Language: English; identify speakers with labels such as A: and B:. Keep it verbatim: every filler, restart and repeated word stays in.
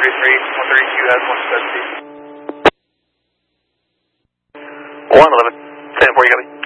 A: thirty-three, one thirty-two has one seventy.
B: one eleven, ten four, you got me.